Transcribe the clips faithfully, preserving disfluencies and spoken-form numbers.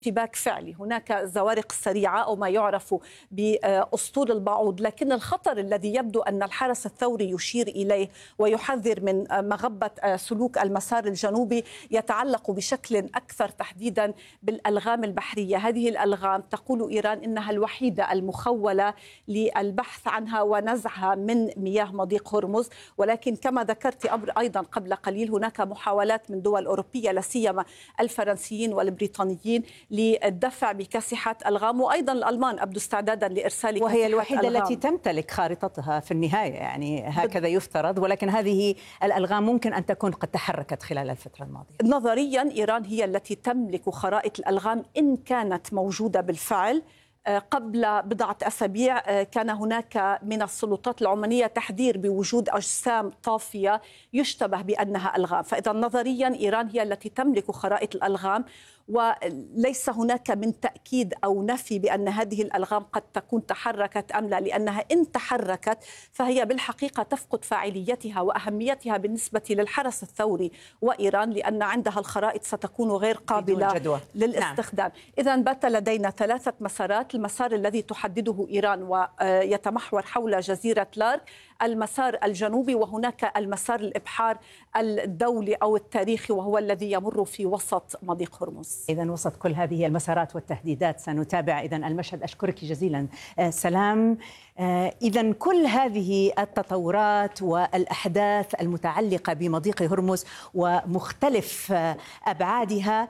اشتباك فعلي، هناك زوارق سريعة أو ما يعرف بأسطول البعوض، لكن الخطر الذي يبدو أن الحرس الثوري يشير إليه ويحذر من مغبة سلوك المسار الجنوبي يتعلق بشكل أكثر تحديدا بالألغام البحرية. هذه الألغام تقول إيران إنها الوحيدة المخولة للبحث عنها ونزعها من مياه مضيق هرمز، ولكن كما ذكرت أيضا قبل قليل هناك محاولات من دول أوروبية لا سيما الفرنسيين والبريطانيين للدفع بكاسحة ألغام، وأيضا الألمان أبدو استعدادا لإرسال وهي الوحيدة ألغام. التي تمتلك خارطتها في النهاية، يعني هكذا يفترض، ولكن هذه الألغام ممكن أن تكون قد تحركت خلال الفترة الماضية. نظريا إيران هي التي تملك خرائط الألغام إن كانت موجودة بالفعل. قبل بضعة أسابيع كان هناك من السلطات العمانية تحذير بوجود أجسام طافية يشتبه بأنها ألغام، فإذا نظريا إيران هي التي تملك خرائط الألغام، وليس هناك من تأكيد أو نفي بأن هذه الألغام قد تكون تحركت أم لا، لأنها إن تحركت فهي بالحقيقة تفقد فاعليتها وأهميتها بالنسبة للحرس الثوري وإيران، لأن عندها الخرائط ستكون غير قابلة للاستخدام. نعم. إذا بات لدينا ثلاثة مسارات: المسار الذي تحدده إيران ويتمحور حول جزيرة لارك، المسار الجنوبي، وهناك المسار الإبحار الدولي أو التاريخي وهو الذي يمر في وسط مضيق هرمز. إذن وسط كل هذه المسارات والتهديدات سنتابع إذن المشهد. أشكرك جزيلا سلام. إذن كل هذه التطورات والأحداث المتعلقة بمضيق هرمز ومختلف أبعادها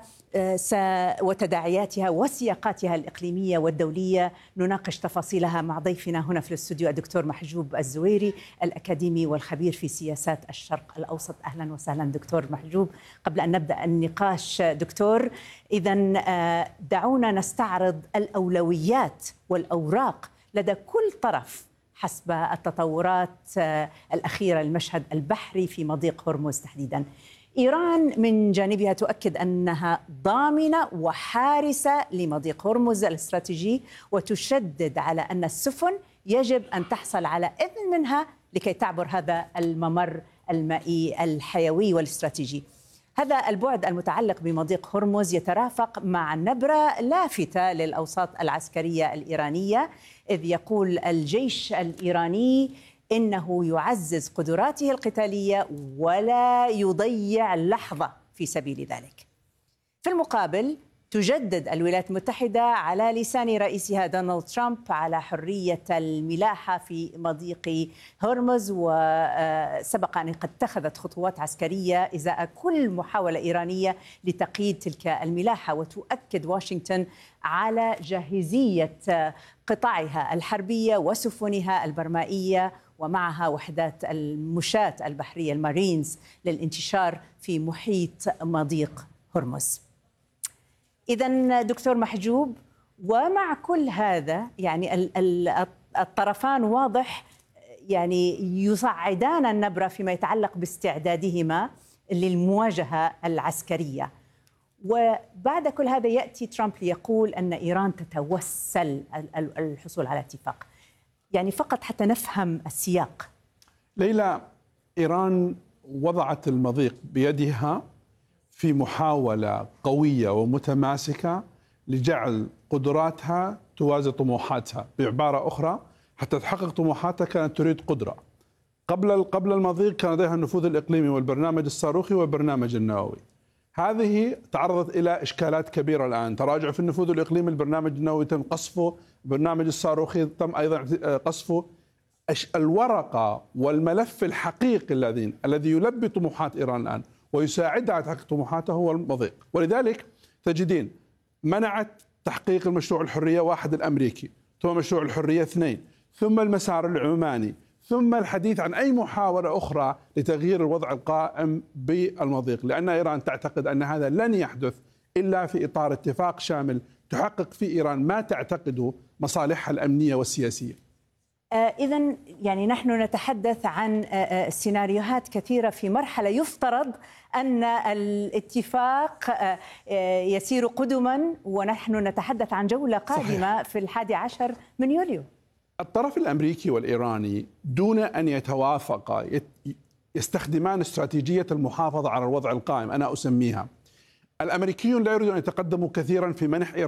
وتداعياتها وسياقاتها الإقليمية والدولية نناقش تفاصيلها مع ضيفنا هنا في الاستوديو الدكتور محجوب الزويري، الأكاديمي والخبير في سياسات الشرق الأوسط. أهلا وسهلا دكتور محجوب. قبل أن نبدأ النقاش دكتور، إذن دعونا نستعرض الأولويات والأوراق لدى كل طرف حسب التطورات الأخيرة للمشهد البحري في مضيق هرمز تحديدا. إيران من جانبها تؤكد أنها ضامنة وحارسة لمضيق هرمز الاستراتيجي، وتشدد على أن السفن يجب أن تحصل على إذن منها لكي تعبر هذا الممر المائي الحيوي والاستراتيجي. هذا البعد المتعلق بمضيق هرمز يترافق مع نبرة لافتة للأوساط العسكرية الإيرانية، إذ يقول الجيش الإيراني إنه يعزز قدراته القتالية ولا يضيع لحظة في سبيل ذلك. في المقابل تجدد الولايات المتحدة على لسان رئيسها دونالد ترامب على حرية الملاحة في مضيق هرمز، وسبق أن قد اتخذت خطوات عسكرية إزاء كل محاولة إيرانية لتقييد تلك الملاحة، وتؤكد واشنطن على جاهزية قطاعها الحربية وسفنها البرمائية ومعها وحدات المشاة البحرية المارينز للانتشار في محيط مضيق هرمز. إذن دكتور محجوب، ومع كل هذا يعني الطرفان واضح يعني يصعدان النبرة فيما يتعلق باستعدادهما للمواجهة العسكرية، وبعد كل هذا يأتي ترامب ليقول أن إيران تتوسل الحصول على اتفاق. يعني فقط حتى نفهم السياق. ليلى، إيران وضعت المضيق بيدها في محاولة قوية ومتماسكة لجعل قدراتها توازي طموحاتها. بعبارة أخرى، حتى تحقق طموحاتها كانت تريد قدرة. قبل قبل المضيق كان لديها النفوذ الإقليمي والبرنامج الصاروخي والبرنامج النووي. هذه تعرضت إلى إشكالات كبيرة الآن، تراجع في النفوذ الإقليمي، البرنامج النووي تم قصفه، البرنامج الصاروخي تم أيضا قصفه. الورقة والملف الحقيقي الذي الذي يلبي طموحات إيران الآن ويساعدها على تحقيق طموحاتها هو المضيق. ولذلك تجدين منعت تحقيق المشروع الحرية واحد الأمريكي، ثم مشروع الحرية اثنين، ثم المسار العماني، ثم الحديث عن أي محاولة أخرى لتغيير الوضع القائم بالمضيق، لأن إيران تعتقد أن هذا لن يحدث إلا في إطار اتفاق شامل تحقق في إيران ما تعتقده مصالحها الأمنية والسياسية. إذن يعني نحن نتحدث عن سيناريوهات كثيرة في مرحلة يفترض أن الاتفاق يسير قدما، ونحن نتحدث عن جولة قادمة. صحيح. في الحادي عشر من يوليو. الطرف الأمريكي والإيراني دون أن يتوافقا يستخدمان استراتيجية المحافظة على الوضع القائم، أنا أسميها. الأمريكيون لا يريدون أن يتقدموا كثيرا في منح إيران